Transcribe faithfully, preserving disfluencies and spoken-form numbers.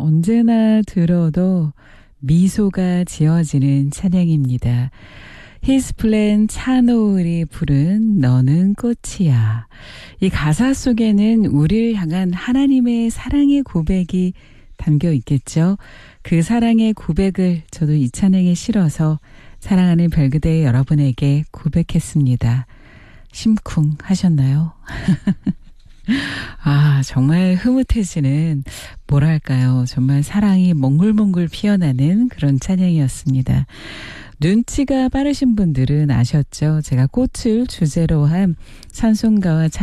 언제나 들어도 미소가 지어지는 찬양입니다. 히스플랜 차노을이 부른 너는 꽃이야. 이 가사 속에는 우리를 향한 하나님의 사랑의 고백이 담겨 있겠죠. 그 사랑의 고백을 저도 이 찬양에 실어서 사랑하는 별그대 여러분에게 고백했습니다. 심쿵 하셨나요? 아, 정말 흐뭇해지는, 뭐랄까요, 정말 사랑이 몽글몽글 피어나는 그런 찬양이었습니다. 눈치가 빠르신 분들은 아셨죠? 제가 꽃을 주제로 한 찬송가와 찬